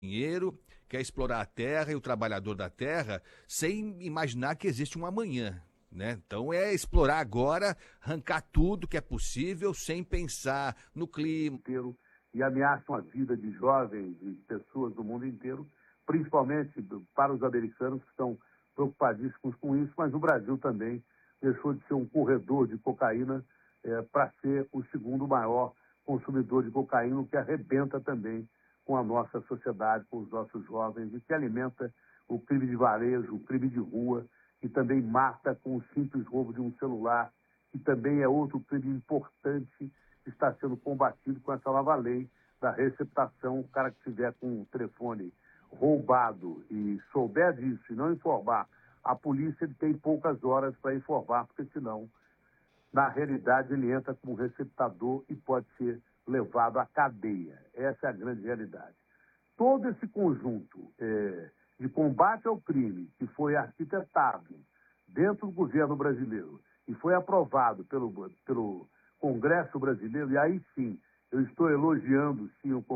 dinheiro, quer explorar a terra e o trabalhador da terra sem imaginar que existe um amanhã, né? Então é explorar agora, arrancar tudo que é possível sem pensar no clima. Inteiro e ameaçam a vida de jovens e pessoas do mundo inteiro, principalmente para os americanos que estão preocupadíssimos com isso, mas o Brasil também deixou de ser um corredor de cocaína para ser o segundo maior consumidor de cocaína, o que arrebenta também com a nossa sociedade, com os nossos jovens, e que alimenta o crime de varejo, o crime de rua, que também mata com o simples roubo de um celular, que também é outro crime importante que está sendo combatido com essa nova lei da receptação. O cara que estiver com o telefone roubado e souber disso e não informar a polícia, ele tem poucas horas para informar, porque senão, na realidade, ele entra como receptador e pode ser levado à cadeia. Essa é a grande realidade. Todo esse conjunto de combate ao crime que foi arquitetado dentro do governo brasileiro e foi aprovado pelo Congresso brasileiro, e aí sim, eu estou elogiando sim o